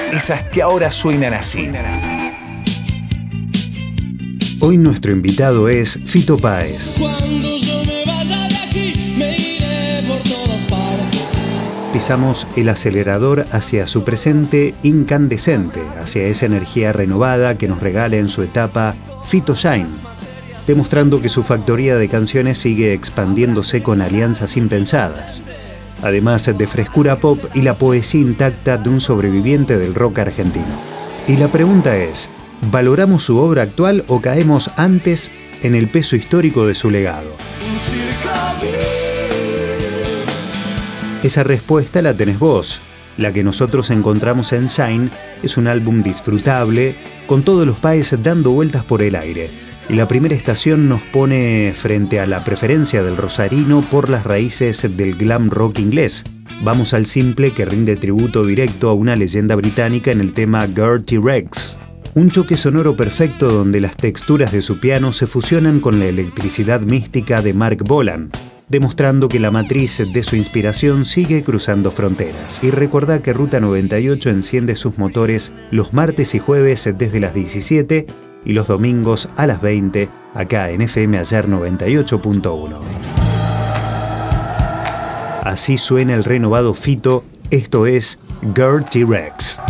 esas que ahora suenan así. Hoy nuestro invitado es Fito Páez. Cuando yo me vaya de aquí, me iré por todas partes. Pisamos el acelerador hacia su presente incandescente, hacia esa energía renovada que nos regala en su etapa Fito Shine, demostrando que su factoría de canciones sigue expandiéndose con alianzas impensadas, además de frescura pop y la poesía intacta de un sobreviviente del rock argentino. Y la pregunta es, ¿valoramos su obra actual o caemos antes en el peso histórico de su legado? Esa respuesta la tenés vos. La que nosotros encontramos en Shine es un álbum disfrutable, con todos los Páez dando vueltas por el aire. Y la primera estación nos pone frente a la preferencia del rosarino por las raíces del glam rock inglés. Vamos al simple que rinde tributo directo a una leyenda británica en el tema Gertie Rex. Un choque sonoro perfecto donde las texturas de su piano se fusionan con la electricidad mística de Mark Bolan, demostrando que la matriz de su inspiración sigue cruzando fronteras. Y recordá que Ruta 98 enciende sus motores los martes y jueves desde las 17 y los domingos a las 20, acá en FM Ayer 98.1. Así suena el renovado Fito, esto es Gertie Rex.